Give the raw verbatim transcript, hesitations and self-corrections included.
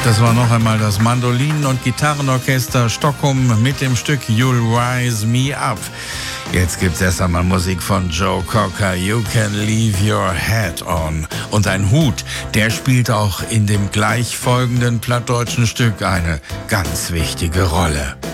Das war noch einmal das Mandolinen- und Gitarrenorchester Stockholm mit dem Stück You'll Rise Me Up. Jetzt gibt's erst einmal Musik von Joe Cocker, You Can Leave Your Hat On. Und ein Hut, der spielt auch in dem gleich folgenden plattdeutschen Stück eine ganz wichtige Rolle.